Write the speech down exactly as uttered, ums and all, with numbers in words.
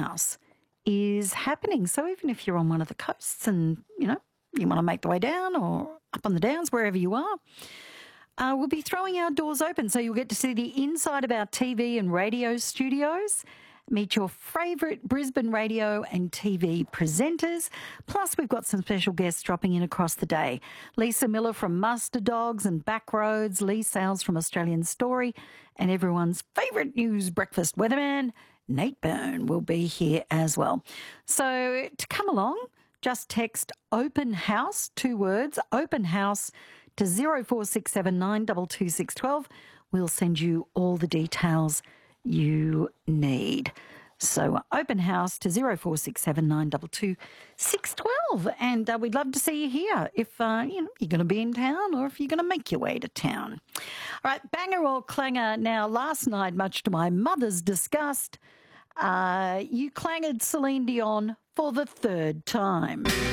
house is happening. So even if you're on one of the coasts and, you know, you want to make the way down or up on the downs, wherever you are, uh, we'll be throwing our doors open. So you'll get to see the inside of our T V and radio studios, meet your favourite Brisbane radio and T V presenters. Plus, we've got some special guests dropping in across the day. Lisa Miller from Muster Dogs and Backroads, Lee Sales from Australian Story, and everyone's favourite news breakfast weatherman, Nate Byrne, will be here as well. So to come along, just text Open House, two words, Open House, to zero four six seven nine two two six one two. We'll send you all the details you need. So Open House to zero four six seven nine two two six one two. And uh, we'd love to see you here if uh, you know, you're going to be in town or if you're going to make your way to town. All right, banger or clanger. Now, last night, much to my mother's disgust, uh, you clanged Celine Dion for the third time.